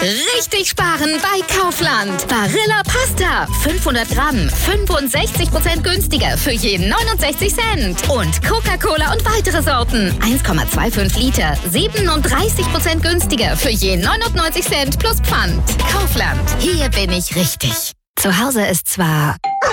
Richtig sparen bei Kaufland. Barilla Pasta. 500 Gramm. 65% günstiger für je 69 Cent. Und Coca-Cola und weitere Sorten. 1,25 Liter. 37% günstiger für je 99 Cent plus Pfand. Kaufland. Hier bin ich richtig. Zu Hause ist zwar